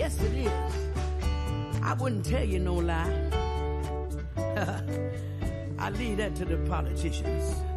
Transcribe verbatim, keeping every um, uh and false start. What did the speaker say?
Yes, it is. I wouldn't tell you no lie. I leave that to the politicians.